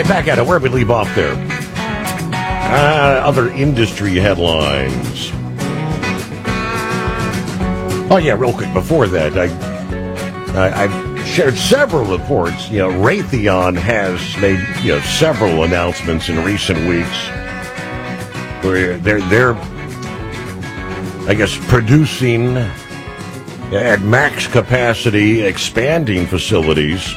right, back at it. Where we leave off there? Other industry headlines. Oh, yeah, real quick. Before that, I've shared several reports. Raytheon has made, several announcements in recent weeks where they're I guess, producing at max capacity, expanding facilities,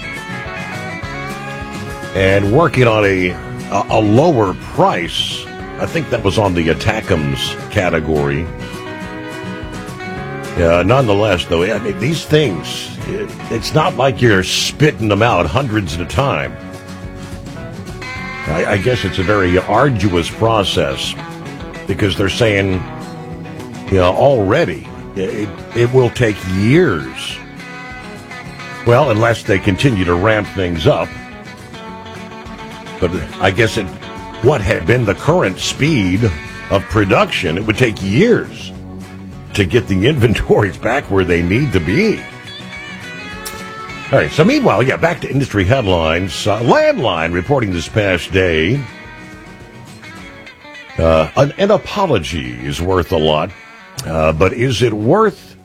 and working on a lower price. I think that was on the ATACMS category. Nonetheless, though, I mean, these things, it's not like you're spitting them out hundreds at a time. I guess it's a very arduous process because they're saying, already it will take years. Well, unless they continue to ramp things up. But I guess what had been the current speed of production, it would take years to get the inventories back where they need to be. All right, so meanwhile, back to industry headlines. Landline reporting this past day, an apology is worth a lot, but is it worth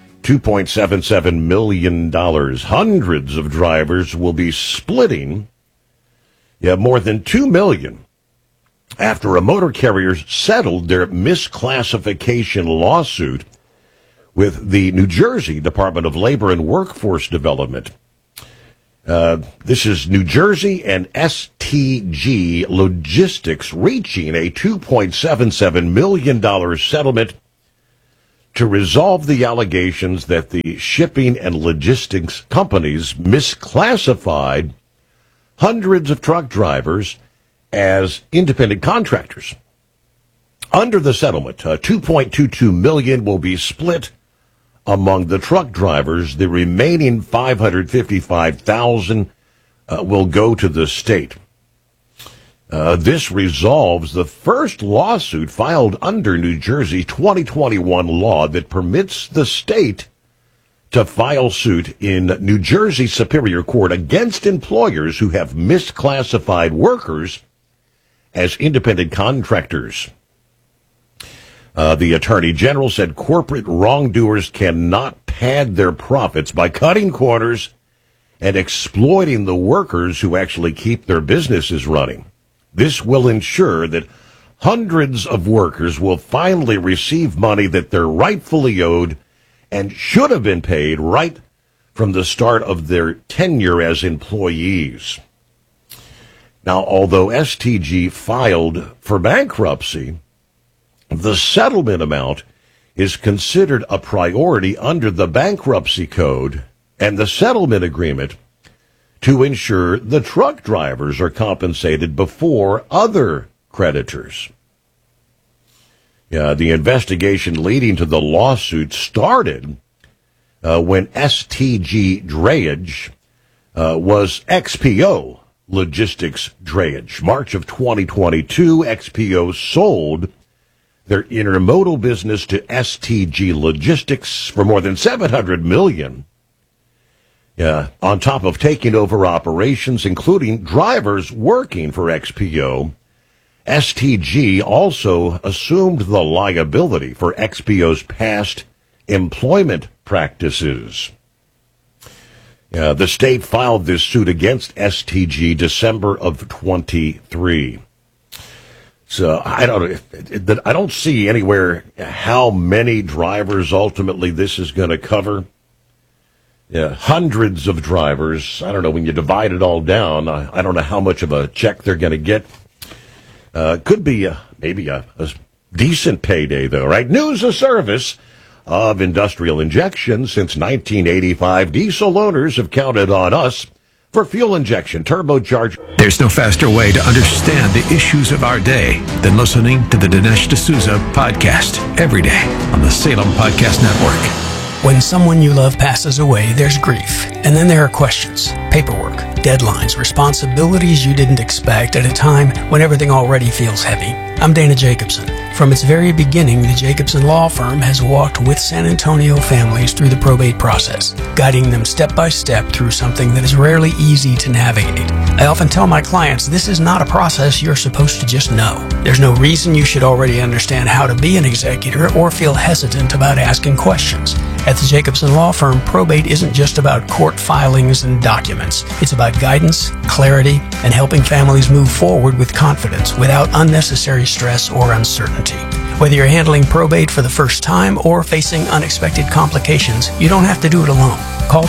$2.77 million? Hundreds of drivers will be splitting more than $2 million after a motor carrier settled their misclassification lawsuit with the New Jersey Department of Labor and Workforce Development. This is New Jersey and STG Logistics reaching a $2.77 million settlement to resolve the allegations that the shipping and logistics companies misclassified hundreds of truck drivers as independent contractors. Under the settlement, $2.22 million will be split among the truck drivers. The remaining $555,000 will go to the state. This resolves the first lawsuit filed under New Jersey 2021 law that permits the state to file suit in New Jersey Superior Court against employers who have misclassified workers as independent contractors. The Attorney General said corporate wrongdoers cannot pad their profits by cutting corners and exploiting the workers who actually keep their businesses running. This will ensure that hundreds of workers will finally receive money that they're rightfully owed and should have been paid right from the start of their tenure as employees. Now, although STG filed for bankruptcy, the settlement amount is considered a priority under the bankruptcy code and the settlement agreement to ensure the truck drivers are compensated before other creditors. The investigation leading to the lawsuit started when STG Drayage was XPO Logistics Drayage. March of 2022, XPO sold their intermodal business to STG Logistics for more than $700 million. On top of taking over operations, including drivers working for XPO, STG also assumed the liability for XPO's past employment practices. The state filed this suit against STG December of 23. So I don't see anywhere how many drivers ultimately this is going to cover. Hundreds of drivers. I don't know, when you divide it all down, I don't know how much of a check they're going to get. Could be maybe a decent payday, though, right? News of service of industrial injection. Since 1985, diesel owners have counted on us for fuel injection, turbocharged. There's no faster way to understand the issues of our day than listening to the Dinesh D'Souza podcast every day on the Salem Podcast Network. When someone you love passes away, there's grief. And then there are questions, paperwork, deadlines, responsibilities you didn't expect at a time when everything already feels heavy. I'm Dana Jacobson. From its very beginning, the Jacobson Law Firm has walked with San Antonio families through the probate process, guiding them step by step through something that is rarely easy to navigate. I often tell my clients this is not a process you're supposed to just know. There's no reason you should already understand how to be an executor or feel hesitant about asking questions. At the Jacobson Law Firm, probate isn't just about court filings and documents. It's about guidance, clarity, and helping families move forward with confidence without unnecessary stress or uncertainty. Whether you're handling probate for the first time or facing unexpected complications, you don't have to do it alone. Call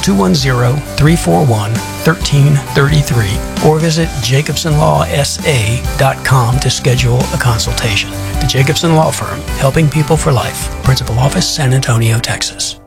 210-341-1333 or visit jacobsonlawsa.com to schedule a consultation. The Jacobson Law Firm, helping people for life. Principal Office, San Antonio, Texas.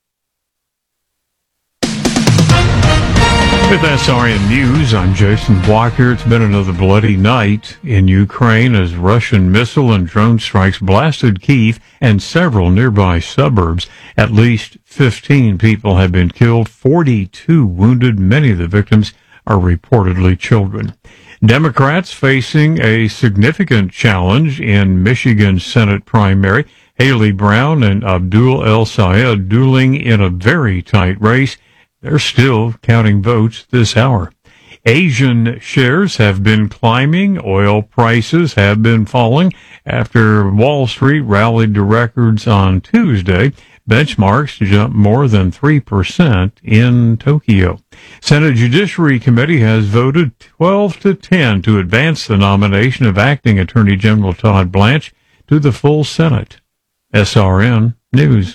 With SRN News, I'm Jason Blocker. It's been another bloody night in Ukraine as Russian missile and drone strikes blasted Kyiv and several nearby suburbs. At least 15 people have been killed, 42 wounded. Many of the victims are reportedly children. Democrats facing a significant challenge in Michigan Senate primary. Haley Brown and Abdul El Sayed dueling in a very tight race. They're still counting votes this hour. Asian shares have been climbing. Oil prices have been falling after Wall Street rallied to records on Tuesday. Benchmarks jumped more than 3% in Tokyo. Senate Judiciary Committee has voted 12-10 to advance the nomination of Acting Attorney General Todd Blanche to the full Senate. SRN News.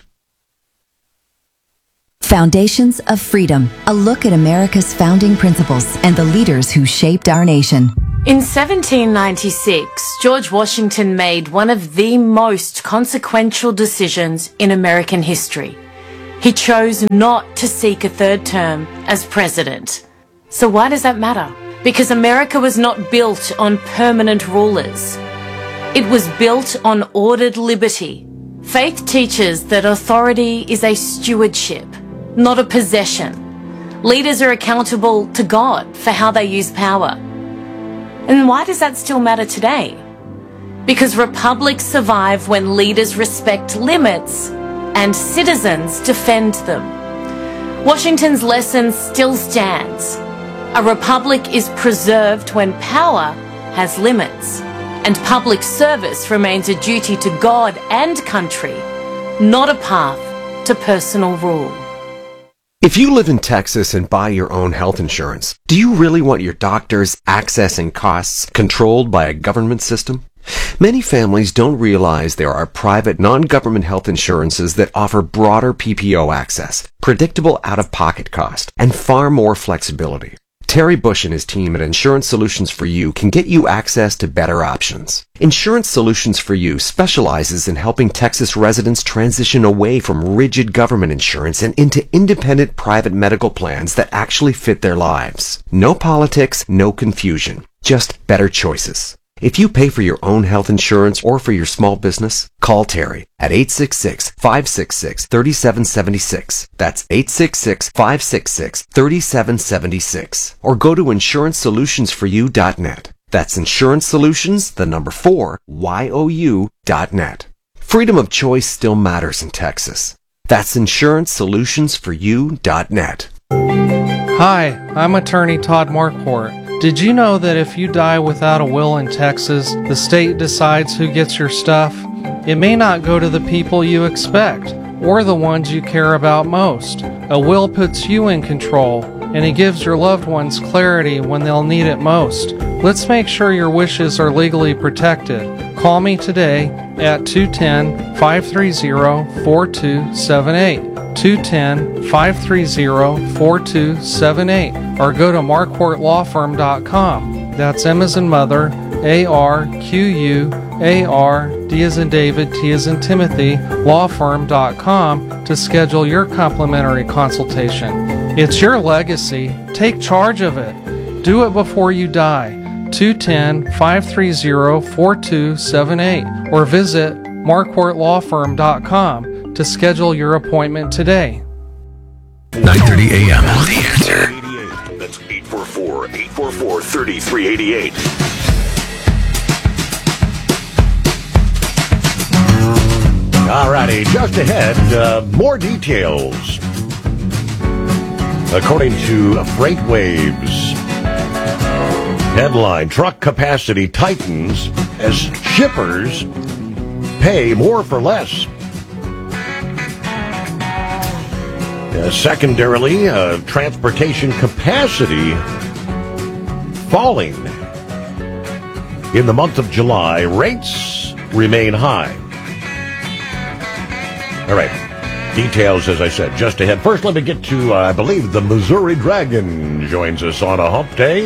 Foundations of Freedom, a look at America's founding principles and the leaders who shaped our nation. In 1796, George Washington made one of the most consequential decisions in American history. He chose not to seek a third term as president. So why does that matter? Because America was not built on permanent rulers. It was built on ordered liberty. Faith teaches that authority is a stewardship, not a possession. Leaders are accountable to God for how they use power. And why does that still matter today? Because republics survive when leaders respect limits and citizens defend them. Washington's lesson still stands. A republic is preserved when power has limits, and public service remains a duty to God and country, not a path to personal rule. If you live in Texas and buy your own health insurance, do you really want your doctors' access and costs controlled by a government system? Many families don't realize there are private non-government health insurances that offer broader PPO access, predictable out-of-pocket cost, and far more flexibility. Terry Bush and his team at Insurance Solutions for You can get you access to better options. Insurance Solutions for You specializes in helping Texas residents transition away from rigid government insurance and into independent private medical plans that actually fit their lives. No politics, no confusion, just better choices. If you pay for your own health insurance or for your small business, call Terry at 866-566-3776. That's 866-566-3776. Or go to insurancesolutionsforyou.net. That's insurancesolutionsforyou.net. Freedom of choice still matters in Texas. That's insurancesolutionsforyou.net. Hi, I'm attorney Todd Marquardt. Did you know that if you die without a will in Texas, the state decides who gets your stuff? It may not go to the people you expect, or the ones you care about most. A will puts you in control, and it gives your loved ones clarity when they'll need it most. Let's make sure your wishes are legally protected. Call me today at 210-530-4278. 210-530-4278, or go to marquardtlawfirm.com. That's M as in mother, A-R-Q-U-A-R, D as in David, T as in Timothy, lawfirm.com to schedule your complimentary consultation. It's your legacy. Take charge of it. Do it before you die. 210-530-4278, or visit marquardtlawfirm.com to schedule your appointment today. 9:30 a.m. The Answer. That's 844-844-3388. All righty, just ahead, more details. According to FreightWaves, headline, truck capacity tightens as shippers pay more for less. Secondarily, transportation capacity falling. In the month of July, rates remain high. All right. Details, as I said, just ahead. First, let me get to, I believe, the Missouri Dragon joins us on a hump day.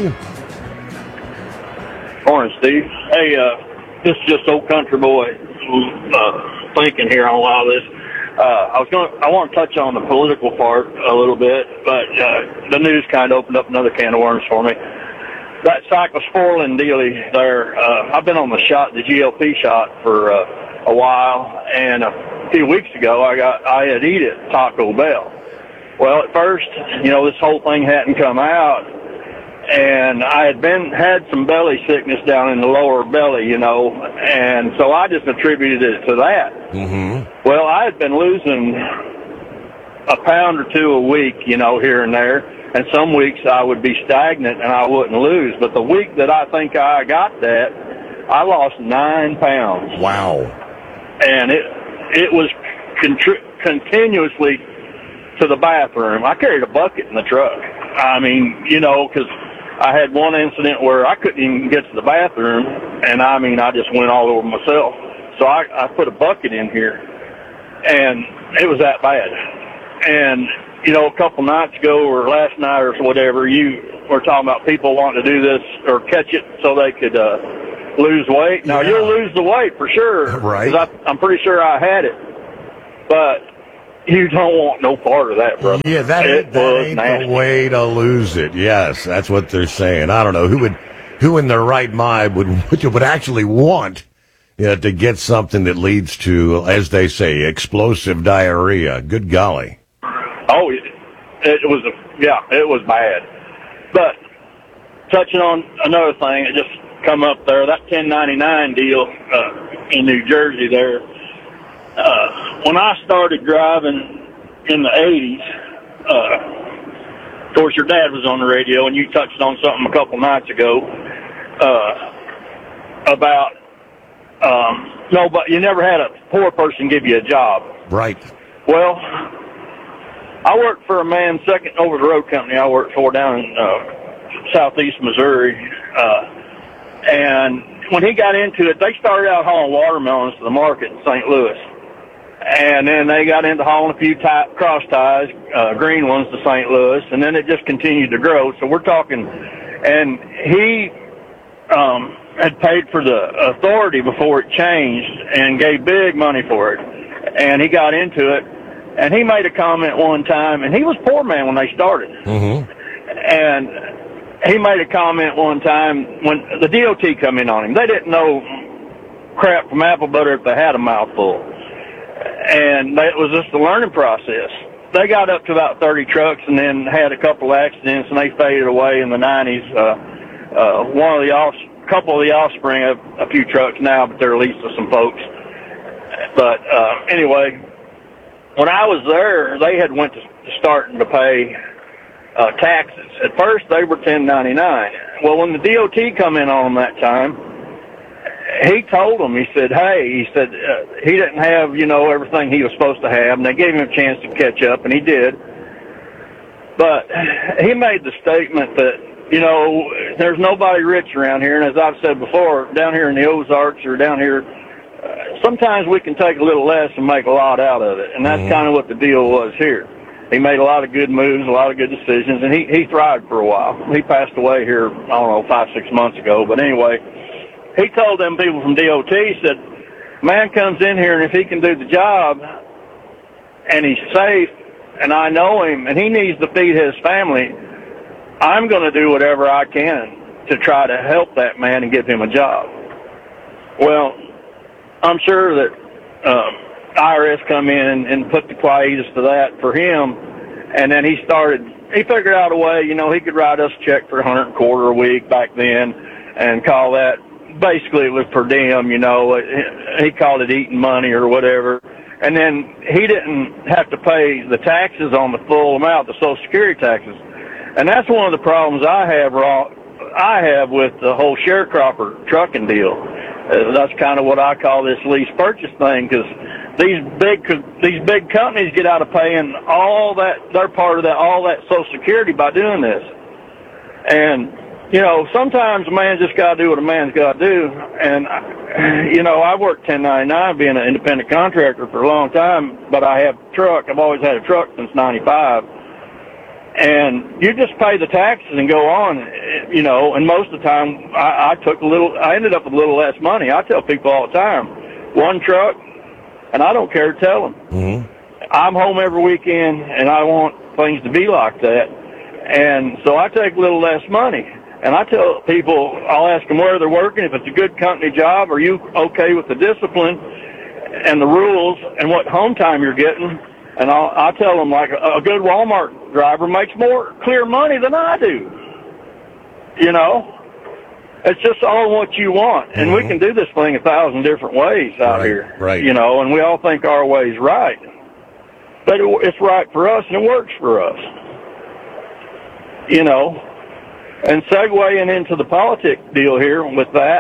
Morning, Steve. Hey, this is just old country boy thinking here on a lot of this. I want to touch on the political part a little bit, but the news kind of opened up another can of worms for me. That cyclosporin dealie there, I've been on the GLP shot for a while, and a few weeks ago I had eaten at Taco Bell. Well, at first, this whole thing hadn't come out, and I had some belly sickness down in the lower belly, and so I just attributed it to that. Mm-hmm. Well, I had been losing a pound or two a week, here and there, and some weeks I would be stagnant and I wouldn't lose. But the week that I think I got that, I lost 9 pounds. Wow. And it was continuously to the bathroom. I carried a bucket in the truck. I mean, because I had one incident where I couldn't even get to the bathroom, and I just went all over myself. So I put a bucket in here, and it was that bad. And, a couple nights ago or last night or whatever, you were talking about people wanting to do this or catch it so they could lose weight. Now, You'll lose the weight for sure. Right. 'Cause I'm pretty sure I had it. But you don't want no part of that, brother. Yeah, that ain't the way to lose it. Yes, that's what they're saying. I don't know who in their right mind would actually want to get something that leads to, as they say, explosive diarrhea. Good golly. Oh, it was bad. But touching on another thing that just come up there, that 1099 deal in New Jersey there. When I started driving in the 80s, of course, your dad was on the radio, and you touched on something a couple nights ago about but you never had a poor person give you a job. Right. Well, I worked for a man, second over-the-road company I worked for down in southeast Missouri, and when he got into it, they started out hauling watermelons to the market in St. Louis. And then they got into hauling a few cross ties, green ones to St. Louis, and then it just continued to grow. So we're talking, and he had paid for the authority before it changed and gave big money for it. And he got into it, and he made a comment one time, and he was a poor man when they started. Mm-hmm. And he made a comment one time when the DOT come in on him. They didn't know crap from apple butter if they had a mouthful. And it was just a learning process. They got up to about 30 trucks and then had a couple accidents, and they faded away in the 90s. Couple of the offspring have a few trucks now, but they're leased to some folks. But anyway, when I was there, they had went to starting to pay taxes. At first, they were 1099. Well, when the DOT come in on them that time, he told them, he said, he didn't have, everything he was supposed to have, and they gave him a chance to catch up, and he did. But he made the statement that, there's nobody rich around here, and as I've said before, down here in the Ozarks or down here, sometimes we can take a little less and make a lot out of it, and that's kind of what the deal was here. He made a lot of good moves, a lot of good decisions, and he thrived for a while. He passed away here, 5-6 months ago, but anyway, he told them people from DOT, he said, man comes in here, and if he can do the job, and he's safe, and I know him, and he needs to feed his family, I'm going to do whatever I can to try to help that man and give him a job. Well, I'm sure that IRS come in and put the quietus to that for him, and then he figured out a way, he could write us a check for $125 a week back then and call that, basically it was per diem, he called it eating money or whatever, and then he didn't have to pay the taxes on the full amount, the Social Security taxes. And that's one of the problems I have with the whole sharecropper trucking deal. That's kind of what I call this lease purchase thing, because these big companies get out of paying all that, they're part of that, all that Social Security by doing this. And, you know, sometimes a man just got to do what a man's got to do. And, you know, I've worked 1099 being an independent contractor for a long time, but I have a truck. I've always had a truck since 95. And you just pay the taxes and go on, you know, and most of the time I ended up with a little less money. I tell people all the time, one truck, and I don't care to tell them. Mm-hmm. I'm home every weekend, and I want things to be like that. And so I take a little less money. And I tell people, I'll ask them where they're working, if it's a good company job, are you okay with the discipline and the rules and what home time you're getting? And I'll tell them, like, a good Walmart driver makes more clear money than I do. You know? It's just all what you want. And we can do this thing 1,000 different ways out here. Right. You know, and we all think our way's right. But it's right for us, and it works for us. You know? And segueing into the politic deal here with that,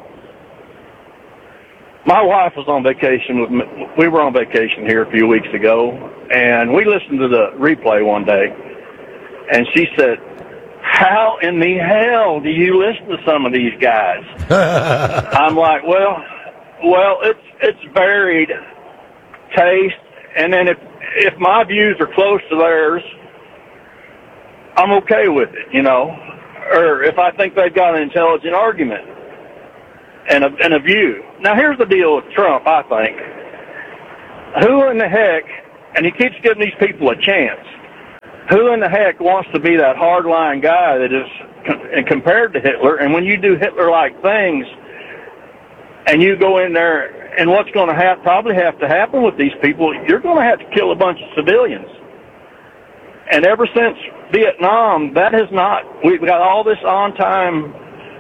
my wife was on vacation with me. We were on vacation here a few weeks ago, and we listened to the replay one day, and she said, how in the hell do you listen to some of these guys? I'm like, well, it's varied taste, and then if my views are close to theirs, I'm okay with it, you know, or if I think they've got an intelligent argument and a view. Now, here's the deal with Trump, I think. Who in the heck, and he keeps giving these people a chance, who in the heck wants to be that hardline guy that is compared to Hitler? And when you do Hitler-like things and you go in there, and what's going to probably have to happen with these people, you're going to have to kill a bunch of civilians. And ever since Vietnam, that has not, we've got all this on-time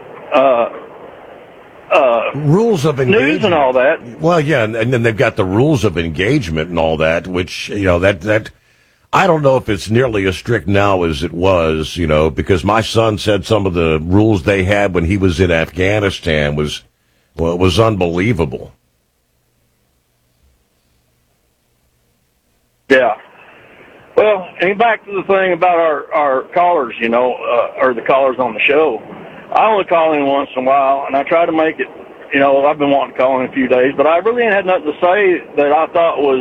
rules of engagement. News and all that. Well, yeah, and then they've got the rules of engagement and all that, which, you know, that I don't know if it's nearly as strict now as it was, you know, because my son said some of the rules they had when he was in Afghanistan was unbelievable. Yeah. Well, and back to the thing about our callers, you know, or the callers on the show. I only call in once in a while, and I try to make it, you know, I've been wanting to call in a few days, but I really ain't had nothing to say that I thought was,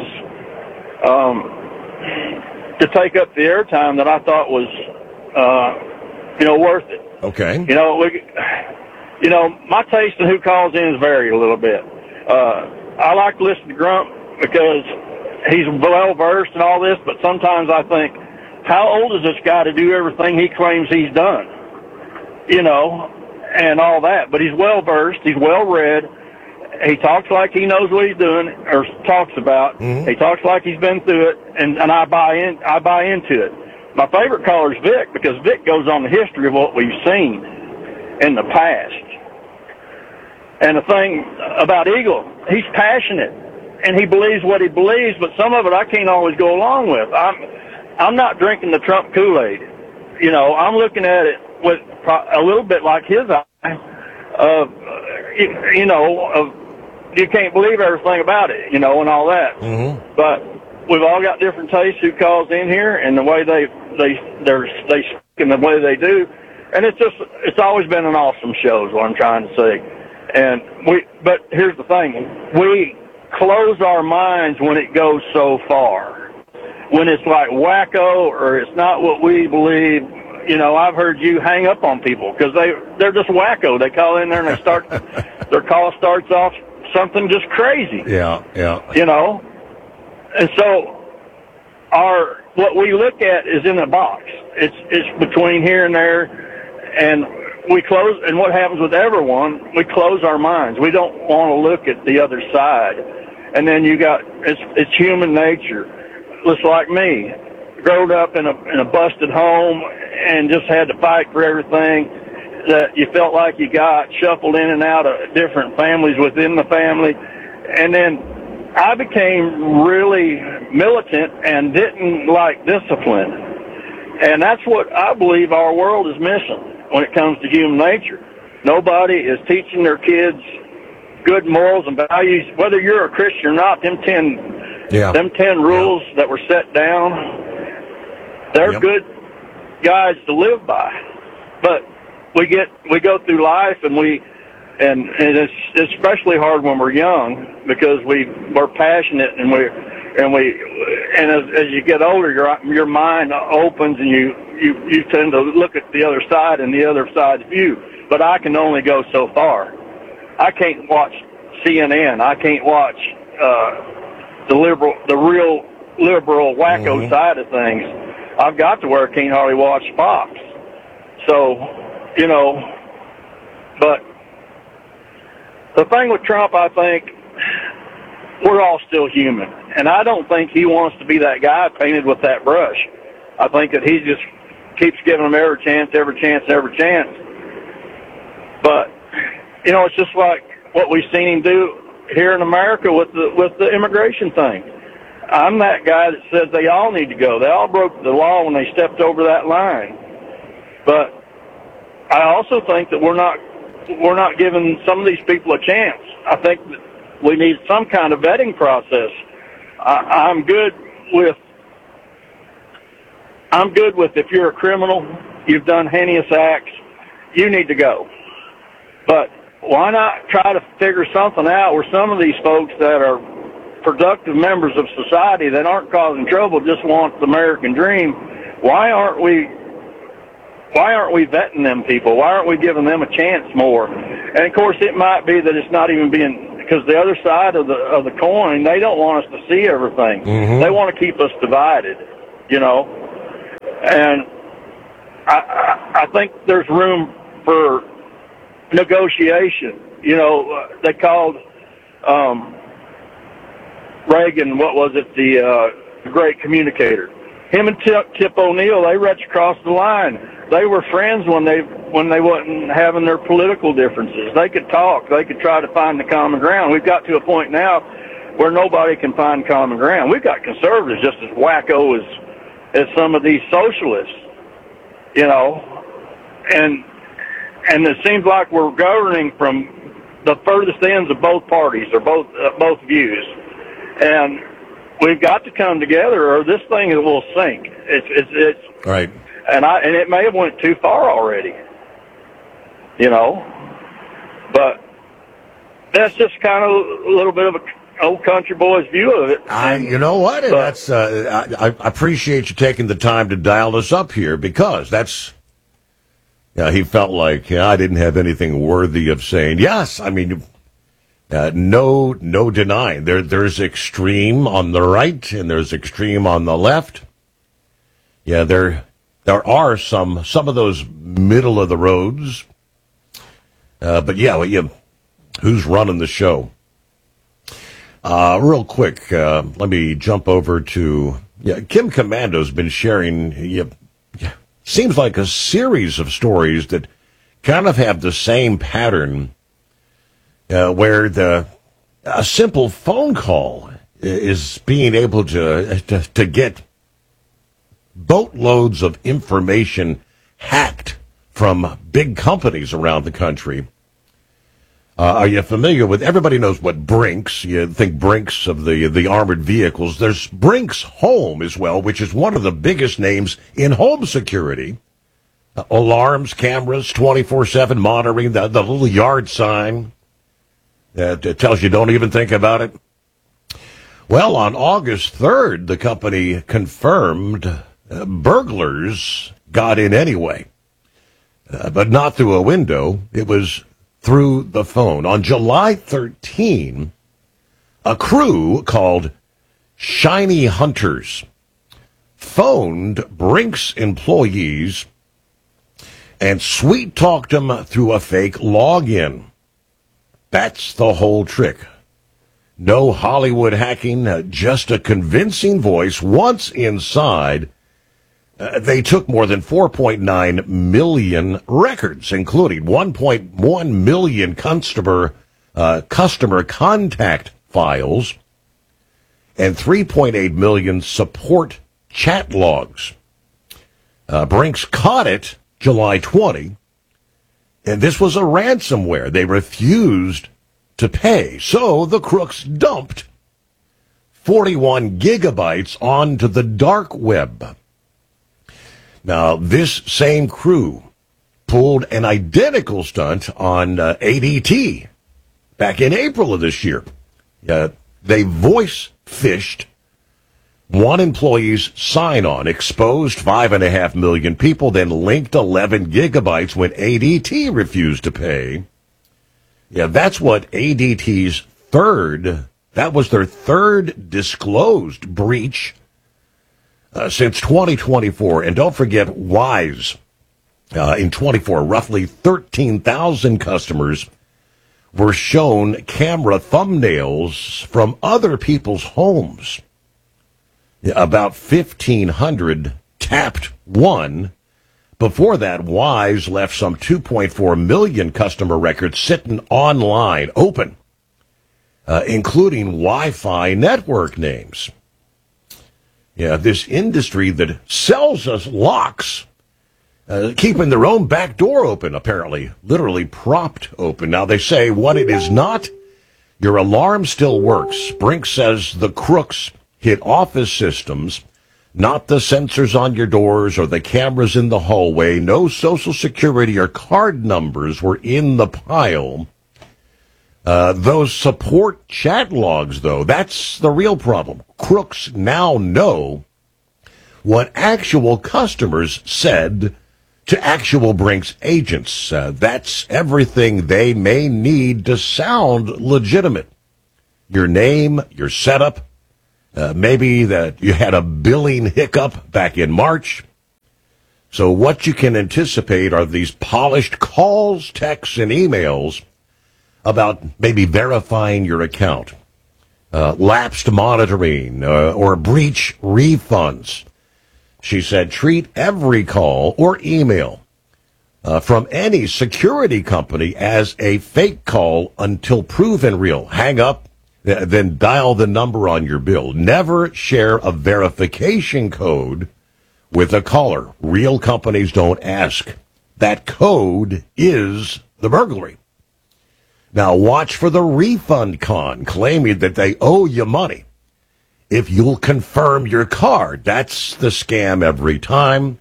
to take up the airtime that I thought was, you know, worth it. Okay. You know, my taste in who calls in is varied a little bit. I like to listen to Grump because he's well-versed and all this, but sometimes I think, how old is this guy to do everything he claims he's done? You know, and all that. But he's well-versed, he's well-read, he talks like he knows what he's doing, or talks about. Mm-hmm. He talks like he's been through it, and I buy into it. My favorite caller is Vic, because Vic goes on the history of what we've seen in the past. And the thing about Eagle, he's passionate, and he believes what he believes, but some of it I can't always go along with. I'm not drinking the Trump Kool-Aid. You know, I'm looking at it with a little bit like his eye of, you know, of you can't believe everything about it, you know, and all that. Mm-hmm. But we've all got different tastes who calls in here and the way they speak and the way they do. And it's always been an awesome show is what I'm trying to say. But here's the thing. We close our minds when it goes so far. When it's like wacko or it's not what we believe. You know, I've heard you hang up on people because they're just wacko. They call in there and their call starts off something just crazy. Yeah. You know? And so what we look at is in a box. It's between here and there, and we close, and what happens with everyone, we close our minds. We don't want to look at the other side. And then it's human nature. Just like me. Growed up in a busted home and just had to fight for everything that you felt like you got, shuffled in and out of different families within the family. And then I became really militant and didn't like discipline. And that's what I believe our world is missing when it comes to human nature. Nobody is teaching their kids good morals and values, whether you're a Christian or not. Them 10 rules that were set down, they're good guides to live by. But we go through life and it's especially hard when we're young because we're passionate and as you get older, your mind opens and you tend to look at the other side and the other side's view. But I can only go so far. I can't watch CNN. I can't watch the real liberal wacko side of things. I've got to where I can't hardly watch Fox. So, but the thing with Trump, I think we're all still human. And I don't think he wants to be that guy painted with that brush. I think that he just keeps giving them every chance. But, it's just like what we've seen him do here in America with the immigration thing. I'm that guy that says they all need to go. They all broke the law when they stepped over that line. But I also think that we're not giving some of these people a chance. I think that we need some kind of vetting process. I'm good with if you're a criminal, you've done heinous acts, you need to go. But why not try to figure something out where some of these folks that are productive members of society that aren't causing trouble just want the American dream? Why aren't we vetting them people? Why aren't we giving them a chance more? And of course, it might be that it's not even being, because the other side of the coin, they don't want us to see everything. They want to keep us divided, And I think there's room for negotiation. They called Reagan, what was it, the great communicator. Him and Tip O'Neill, they reached across the line. They were friends when they wasn't having their political differences. They could talk. They could try to find the common ground. We've got to a point now where nobody can find common ground. We've got conservatives just as wacko as some of these socialists, and it seems like we're governing from the furthest ends of both parties or both views, and we've got to come together, or this thing will sink. It's right, and it may have went too far already, But that's just kind of a little bit of a old country boy's view of it. You know what? That's I appreciate you taking the time to dial us up here because that's. He felt like I didn't have anything worthy of saying. Yes, I mean, no denying. There's extreme on the right and there's extreme on the left. Yeah, there are some of those middle of the roads. But who's running the show? Real quick, let me jump over to Kim Comando's been sharing. Seems like a series of stories that kind of have the same pattern, where a simple phone call is being able to get boatloads of information hacked from big companies around the country. Are you familiar with, everybody knows what Brinks, you think Brinks of the armored vehicles. There's Brinks Home as well, which is one of the biggest names in home security. Alarms, cameras, 24/7 monitoring, the little yard sign that tells you don't even think about it. Well, on August 3rd, the company confirmed burglars got in anyway, but not through a window. It was through the phone. On July 13, a crew called Shiny Hunters phoned Brinks employees and sweet-talked them through a fake login. That's the whole trick. No Hollywood hacking, just a convincing voice. Once inside, they took more than 4.9 million records, including 1.1 million customer contact files, and 3.8 million support chat logs. Brinks caught it July 20, and this was a ransomware. They refused to pay, so the crooks dumped 41 gigabytes onto the dark web. Now, this same crew pulled an identical stunt on ADT back in April of this year. They voice phished one employee's sign-on, exposed 5.5 million people, then linked 11 gigabytes when ADT refused to pay. Yeah, that's what ADT's that was their third disclosed breach since 2024. And don't forget Wise. In 24, roughly 13,000 customers were shown camera thumbnails from other people's homes. About 1,500 tapped one. Before that, Wise left some 2.4 million customer records sitting online, open, including Wi-Fi network names. Yeah, this industry that sells us locks, keeping their own back door open, apparently, literally propped open. Now, they say what it is not, your alarm still works. Brinks says the crooks hit office systems, not the sensors on your doors or the cameras in the hallway. No social security or card numbers were in the pile. Those support chat logs, though, that's the real problem. Crooks now know what actual customers said to actual Brinks agents. That's everything they may need to sound legitimate. Your name, your setup, maybe that you had a billing hiccup back in March. So what you can anticipate are these polished calls, texts, and emails about maybe verifying your account, lapsed monitoring, or breach refunds. She said, treat every call or email from any security company as a fake call until proven real. Hang up, then dial the number on your bill. Never share a verification code with a caller. Real companies don't ask. That code is the burglary. Now watch for the refund con, claiming that they owe you money if you'll confirm your card. That's the scam every time.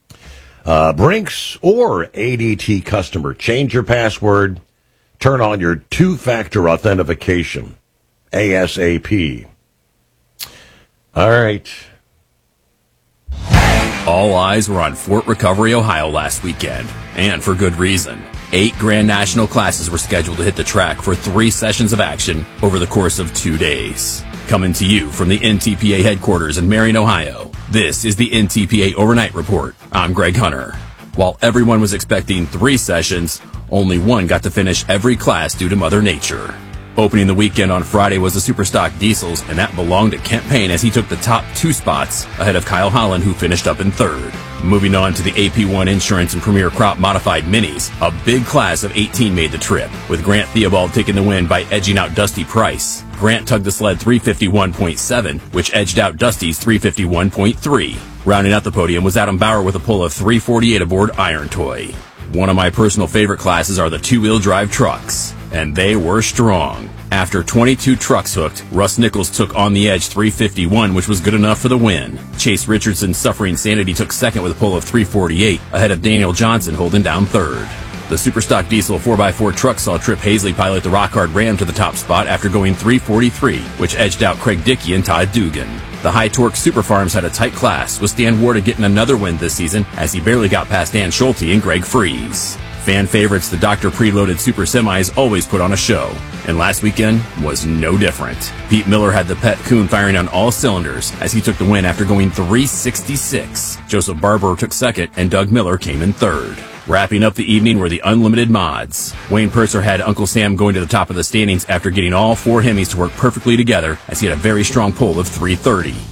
Brinks or ADT customer, change your password, turn on your two-factor authentication ASAP. All right. All eyes were on Fort Recovery, Ohio last weekend, and for good reason. 8 Grand National classes were scheduled to hit the track for 3 sessions of action over the course of 2 days. Coming to you from the NTPA headquarters in Marion, Ohio, this is the NTPA Overnight Report. I'm Greg Hunter. While everyone was expecting 3 sessions, only 1 got to finish every class due to Mother Nature. Opening the weekend on Friday was the Superstock Diesels, and that belonged to Kent Payne as he took the top 2 spots ahead of Kyle Holland, who finished up in 3rd. Moving on to the AP1 Insurance and Premier Crop Modified Minis, a big class of 18 made the trip, with Grant Theobald taking the win by edging out Dusty Price. Grant tugged the sled 351.7, which edged out Dusty's 351.3. Rounding out the podium was Adam Bauer with a pull of 348 aboard Iron Toy. One of my personal favorite classes are the 2-wheel drive trucks, and they were strong. After 22 trucks hooked, Russ Nichols took On the Edge 351, which was good enough for the win. Chase Richardson, Suffering Sanity, took 2nd with a pull of 348, ahead of Daniel Johnson holding down 3rd. The Superstock Diesel 4x4 truck saw Trip Hazley pilot the Rock Hard Ram to the top spot after going 343, which edged out Craig Dickey and Todd Dugan. The High Torque Super Farms had a tight class, with Stan Warda getting another win this season as he barely got past Dan Schulte and Greg Freeze. Fan favorites, the Dr. Preloaded Super Semis, always put on a show, and last weekend was no different. Pete Miller had the Pet Coon firing on all cylinders as he took the win after going 366. Joseph Barber took 2nd, and Doug Miller came in 3rd. Wrapping up the evening were the Unlimited Mods. Wayne Purser had Uncle Sam going to the top of the standings after getting all 4 Hemis to work perfectly together as he had a very strong pull of 330.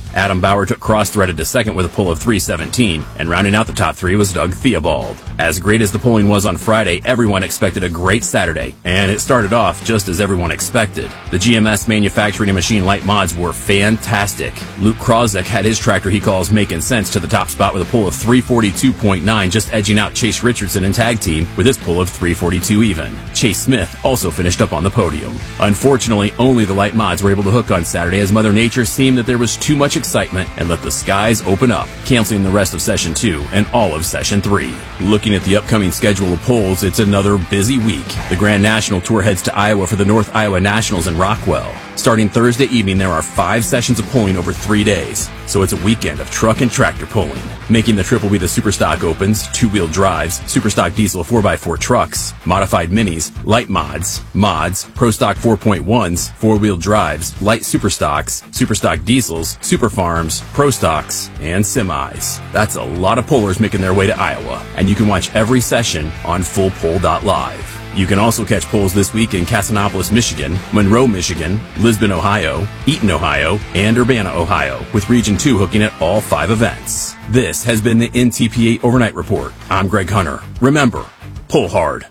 Adam Bauer took cross-threaded to second with a poll of 317, and rounding out the top three was Doug Theobald. As great as the polling was on Friday, everyone expected a great Saturday, and it started off just as everyone expected. The GMS manufacturing and machine light mods were fantastic. Luke Krozek had his tractor he calls Making Sense to the top spot with a poll of 342.9, just edging out Chase Richardson and tag team with his poll of 342 even. Chase Smith also finished up on the podium. Unfortunately, only the light mods were able to hook on Saturday as Mother Nature seemed that there was too much excitement and let the skies open up, canceling the rest of Session 2 and all of Session 3. Looking at the upcoming schedule of polls, it's another busy week. The Grand National Tour heads to Iowa for the North Iowa Nationals in Rockwell. Starting Thursday evening, there are 5 sessions of polling over 3 days, so it's a weekend of truck and tractor polling. Making the trip will be the Superstock Opens, two-wheel drives, Superstock Diesel 4x4 trucks, modified minis, light mods, Pro Stock 4.1s, four-wheel drives, light Superstocks, Superstock Diesels, Super Farms, Pro Stocks, and semis. That's a lot of pollers making their way to Iowa, and you can watch every session on fullpoll.live. You can also catch polls this week in Casinopolis, Michigan, Monroe, Michigan, Lisbon, Ohio, Eaton, Ohio, and Urbana, Ohio, with Region 2 hooking at all 5 events. This has been the NTPA Overnight Report. I'm Greg Hunter. Remember, pull hard.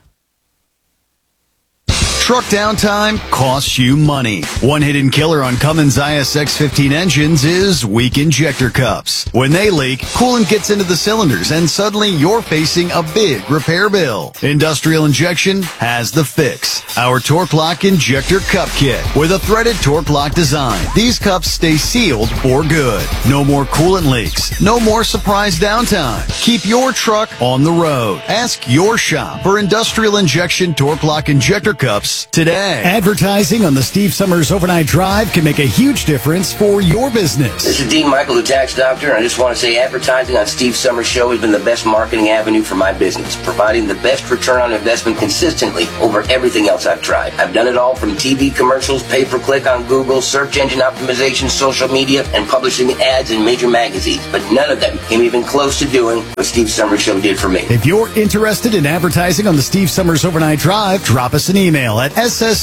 Truck downtime costs you money. One hidden killer on Cummins ISX-15 engines is weak injector cups. When they leak, coolant gets into the cylinders and suddenly you're facing a big repair bill. Industrial Injection has the fix. Our Torque Lock Injector Cup Kit with a threaded Torque Lock design. These cups stay sealed for good. No more coolant leaks. No more surprise downtime. Keep your truck on the road. Ask your shop for Industrial Injection Torque Lock Injector Cups today. Advertising on the Steve Summers Overnight Drive can make a huge difference for your business. This is Dean Michael, the tax doctor, and I just want to say advertising on Steve Summers' show has been the best marketing avenue for my business, providing the best return on investment consistently over everything else I've tried. I've done it all from TV commercials, pay-per-click on Google, search engine optimization, social media, and publishing ads in major magazines, but none of them came even close to doing what Steve Summers' show did for me. If you're interested in advertising on the Steve Summers Overnight Drive, drop us an email at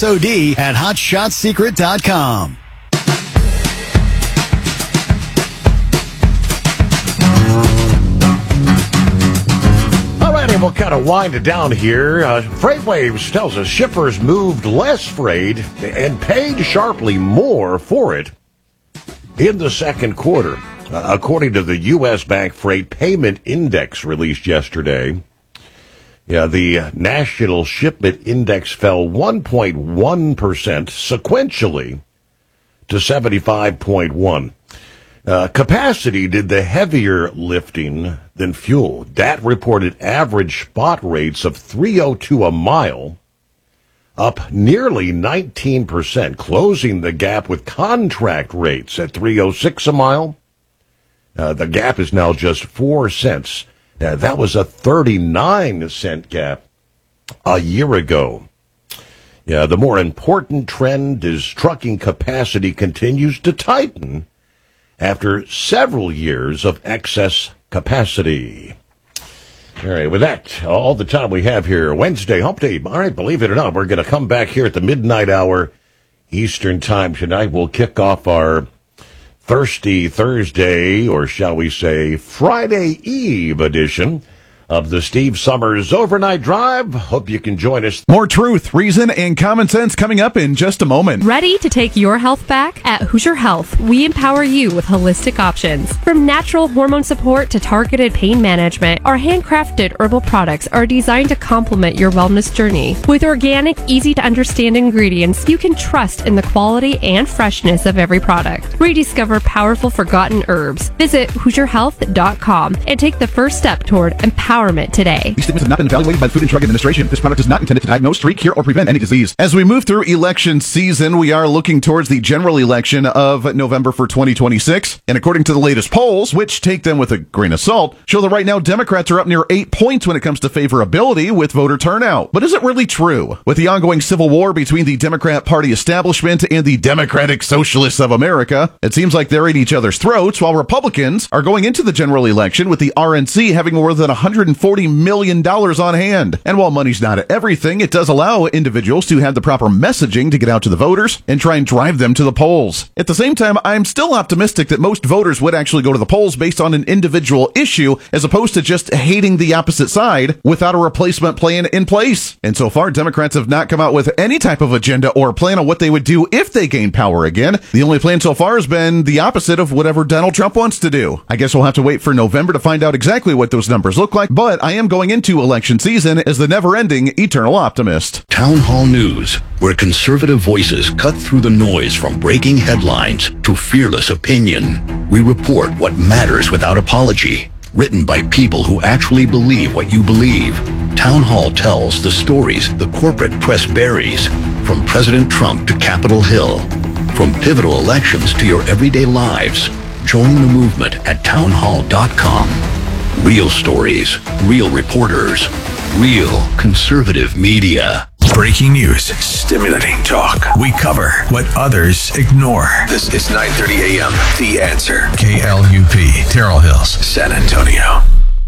ssod@hotshotsecret.com. All right, and we'll kind of wind it down here. FreightWaves tells us shippers moved less freight and paid sharply more for it in the second quarter. According to the U.S. Bank Freight Payment Index released yesterday, the National Shipment Index fell 1.1% sequentially to 75.1. Capacity did the heavier lifting than fuel. DAT reported average spot rates of 302 a mile, up nearly 19%, closing the gap with contract rates at 306 a mile. The gap is now just 4 cents. That was a 39-cent gap a year ago. The more important trend is trucking capacity continues to tighten after several years of excess capacity. All right, with that, all the time we have here, Wednesday, hump day. All right, believe it or not, we're going to come back here at the midnight hour Eastern time tonight. We'll kick off our Thirsty Thursday, or shall we say Friday Eve edition of the Steve Summers Overnight Drive. Hope you can join us. More truth, reason, and common sense coming up in just a moment. Ready to take your health back? At Hoosier Health, we empower you with holistic options. From natural hormone support to targeted pain management, our handcrafted herbal products are designed to complement your wellness journey. With organic, easy-to-understand ingredients, you can trust in the quality and freshness of every product. Rediscover powerful forgotten herbs. Visit HoosierHealth.com and take the first step toward empowerment today. These statements have not been evaluated by the Food and Drug Administration. This product is not intended to diagnose, treat, cure, or prevent any disease. As we move through election season, we are looking towards the general election of November for 2026. And according to the latest polls, which take them with a grain of salt, show that right now Democrats are up near 8 points when it comes to favorability with voter turnout. But is it really true? With the ongoing civil war between the Democrat Party establishment and the Democratic Socialists of America, it seems like they're at each other's throats, while Republicans are going into the general election with the RNC having more than 100 $140 million on hand. And while money's not everything, it does allow individuals to have the proper messaging to get out to the voters and try and drive them to the polls. At the same time, I'm still optimistic that most voters would actually go to the polls based on an individual issue as opposed to just hating the opposite side without a replacement plan in place. And so far, Democrats have not come out with any type of agenda or plan on what they would do if they gain power again. The only plan so far has been the opposite of whatever Donald Trump wants to do. I guess we'll have to wait for November to find out exactly what those numbers look like, but I am going into election season as the never-ending eternal optimist. Town Hall News, where conservative voices cut through the noise from breaking headlines to fearless opinion. We report what matters without apology. Written by people who actually believe what you believe. Town Hall tells the stories the corporate press buries, from President Trump to Capitol Hill. From pivotal elections to your everyday lives. Join the movement at townhall.com. Real stories, real reporters, real conservative media. Breaking news, stimulating talk. We cover what others ignore. This is 9:30 a.m. The Answer. KLUP, Terrell Hills, San Antonio.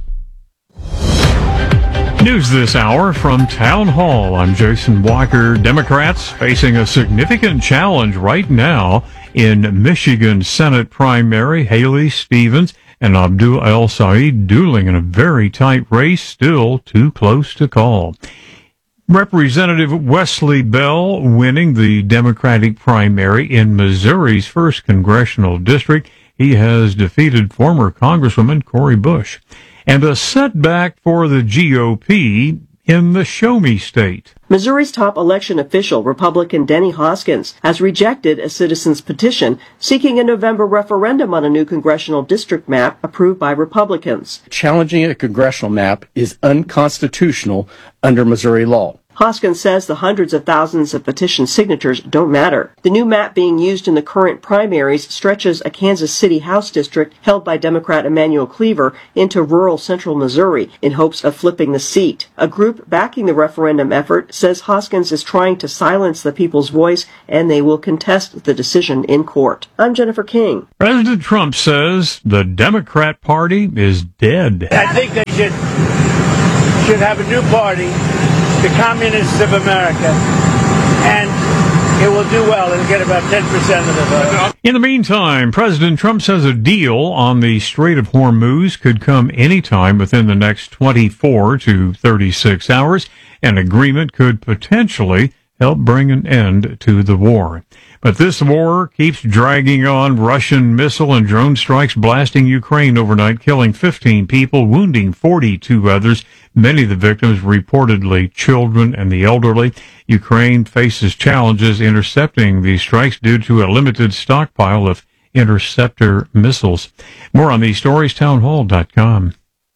News this hour from Town Hall. I'm Jason Walker. Democrats facing a significant challenge right now in Michigan Senate primary. Haley Stevens and Abdul El-Sayed dueling in a very tight race, still too close to call. Representative Wesley Bell winning the Democratic primary in Missouri's 1st Congressional District. He has defeated former Congresswoman Cori Bush. And a setback for the GOP in the Show Me State. Missouri's top election official, Republican Denny Hoskins, has rejected a citizen's petition seeking a November referendum on a new congressional district map approved by Republicans. Challenging a congressional map is unconstitutional under Missouri law. Hoskins says the hundreds of thousands of petition signatures don't matter. The new map being used in the current primaries stretches a Kansas City House district held by Democrat Emanuel Cleaver into rural central Missouri in hopes of flipping the seat. A group backing the referendum effort says Hoskins is trying to silence the people's voice and they will contest the decision in court. I'm Jennifer King. President Trump says the Democrat Party is dead. I think they should have a new party, the Communists of America, and it will do well. It'll get about 10% of the vote. In the meantime, President Trump says a deal on the Strait of Hormuz could come anytime within the next 24 to 36 hours. An agreement could potentially help bring an end to the war. But this war keeps dragging on. Russian missile and drone strikes blasting Ukraine overnight, killing 15 people, wounding 42 others. Many of the victims reportedly children and the elderly. Ukraine faces challenges intercepting these strikes due to a limited stockpile of interceptor missiles. More on these stories, townhall.com.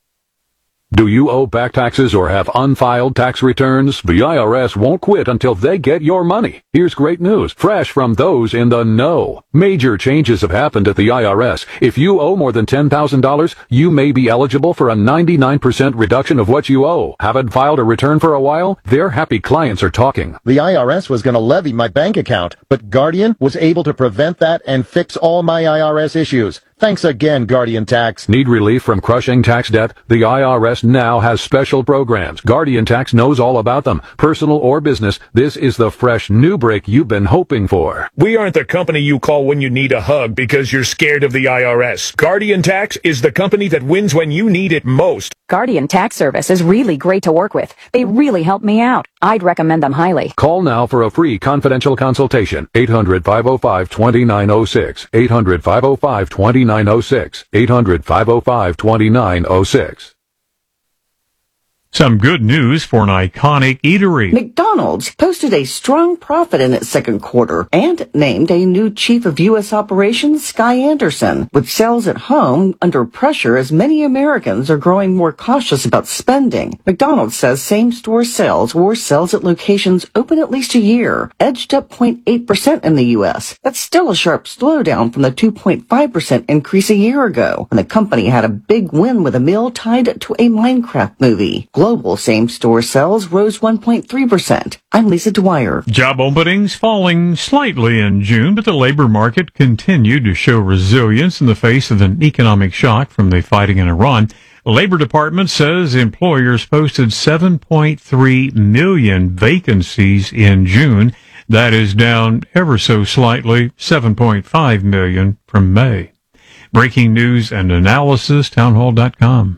Do you owe back taxes or have unfiled tax returns? The IRS won't quit until they get your money. Here's great news, fresh from those in the know. Major changes have happened at the IRS. If you owe more than $10,000, you may be eligible for a 99% reduction of what you owe. Haven't filed a return for a while? Their happy clients are talking. The IRS was going to levy my bank account, but Guardian was able to prevent that and fix all my IRS issues. Thanks again, Guardian Tax. Need relief from crushing tax debt? The IRS now has special programs. Guardian Tax knows all about them. Personal or business, this is the fresh new break you've been hoping for. We aren't the company you call when you need a hug because you're scared of the IRS. Guardian Tax is the company that wins when you need it most. Guardian Tax Service is really great to work with. They really helped me out. I'd recommend them highly. Call now for a free confidential consultation. 800-505-2906. 800-505-2906. 800-505-2906. Some good news for an iconic eatery. McDonald's posted a strong profit in its second quarter and named a new chief of U.S. operations, Sky Anderson. With sales at home under pressure as many Americans are growing more cautious about spending, McDonald's says same-store sales or sales at locations open at least a year edged up 0.8% in the U.S. That's still a sharp slowdown from the 2.5% increase a year ago, when the company had a big win with a meal tied to a Minecraft movie. Global same-store sales rose 1.3%. I'm Lisa Dwyer. Job openings falling slightly in June, but the labor market continued to show resilience in the face of an economic shock from the fighting in Iran. Labor Department says employers posted 7.3 million vacancies in June. That is down ever so slightly, 7.5 million from May. Breaking news and analysis, townhall.com.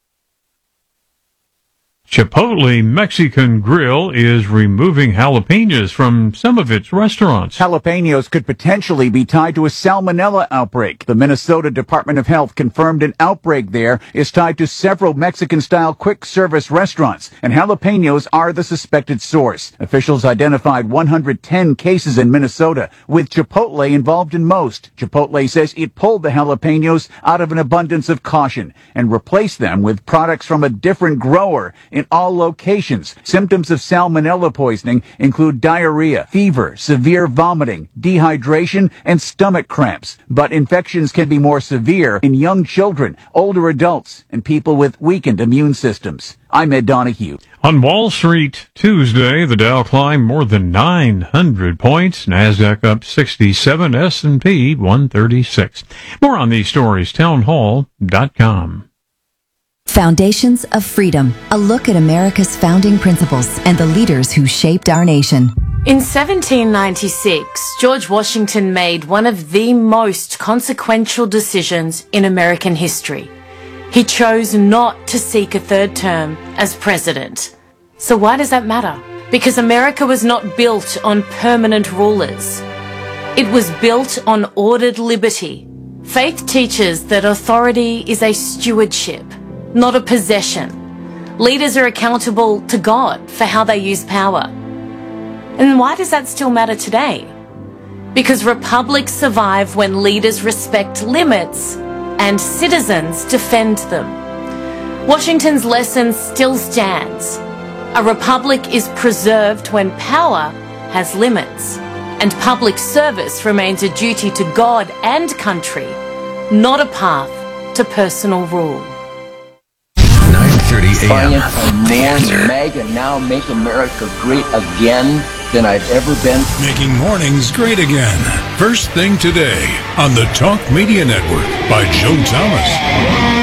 Chipotle Mexican Grill is removing jalapenos from some of its restaurants. Jalapenos could potentially be tied to a salmonella outbreak. The Minnesota Department of Health confirmed an outbreak there is tied to several Mexican-style quick-service restaurants, and jalapenos are the suspected source. Officials identified 110 cases in Minnesota, with Chipotle involved in most. Chipotle says it pulled the jalapenos out of an abundance of caution and replaced them with products from a different grower in all locations. Symptoms of salmonella poisoning include diarrhea, fever, severe vomiting, dehydration, and stomach cramps. But infections can be more severe in young children, older adults, and people with weakened immune systems. I'm Ed Donahue. On Wall Street Tuesday, the Dow climbed more than 900 points, NASDAQ up 67, S&P 136. More on these stories, townhall.com. Foundations of Freedom, a look at America's founding principles and the leaders who shaped our nation. In 1796, George Washington made one of the most consequential decisions in American history. He chose not to seek a third term as president. So why does that matter? Because America was not built on permanent rulers. It was built on ordered liberty. Faith teaches that authority is a stewardship, not a possession. Leaders are accountable to God for how they use power. And why does that still matter today? Because republics survive when leaders respect limits and citizens defend them. Washington's lesson still stands. A republic is preserved when power has limits, and public service remains a duty to God and country, not a path to personal rule. 9:30 a.m. The answer. MAGA now make America great again than I've ever been. Making mornings great again. First thing today on the Talk Media Network by Joe Thomas.